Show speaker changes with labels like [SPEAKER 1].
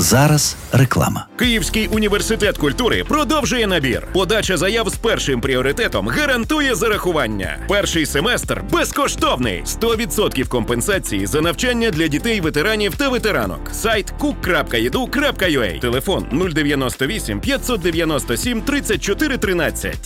[SPEAKER 1] Зараз реклама.
[SPEAKER 2] Київський університет культури продовжує набір. Подача заяв з першим пріоритетом гарантує зарахування. Перший семестр безкоштовний. 100% компенсації за навчання для дітей ветеранів та ветеранок. Сайт cook.edu.ua. Телефон 098 597 34 13.